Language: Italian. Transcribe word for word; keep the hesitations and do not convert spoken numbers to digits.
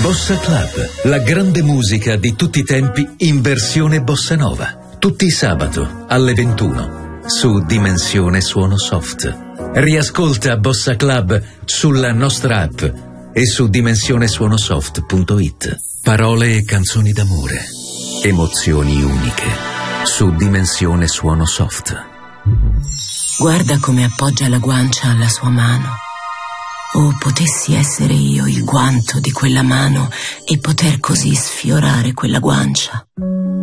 Bossa Club, la grande musica di tutti i tempi in versione bossa nova. Tutti i sabato alle ventuno su Dimensione Suono Soft. Riascolta Bossa Club sulla nostra app e su dimensione suono soft punto it. Parole e canzoni d'amore, emozioni uniche su Dimensione Suono Soft. Guarda come appoggia la guancia alla sua mano. Oh, potessi essere io il guanto di quella mano e poter così sfiorare quella guancia.